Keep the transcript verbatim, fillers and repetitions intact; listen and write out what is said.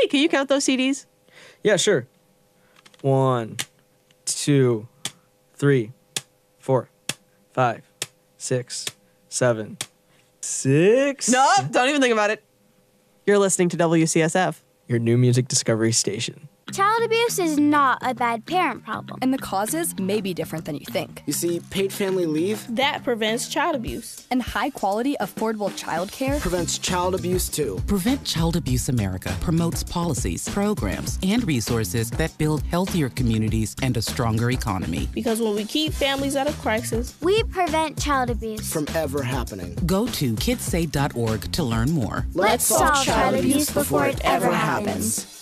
can you count those C Ds? Yeah, sure. One, two, three, four, five, six, seven, six. No, don't even think about it. You're listening to W C S F. Your new music discovery station. Child abuse is not a bad parent problem. And the causes may be different than you think. You see, paid family leave that prevents child abuse. And high-quality, affordable child care prevents child abuse, too. Prevent Child Abuse America promotes policies, programs, and resources that build healthier communities and a stronger economy. Because when we keep families out of crisis, we prevent child abuse from ever happening. Go to kids say dot org to learn more. Let's, Let's solve child abuse before it ever happens.